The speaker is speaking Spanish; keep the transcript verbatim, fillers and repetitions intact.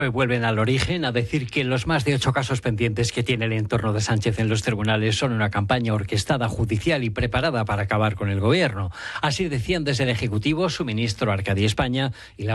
Vuelven al origen a decir que los más de ocho casos pendientes que tiene el entorno de Sánchez en los tribunales son una campaña orquestada judicial y preparada para acabar con el gobierno. Así decían desde el Ejecutivo su ministro Arcadi España y la